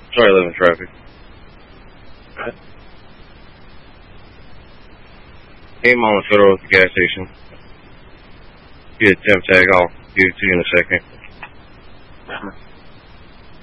Sorry, I live in traffic. Hey, I'm on the Federal at the gas station. Get a temp tag. I'll give it to you in a second.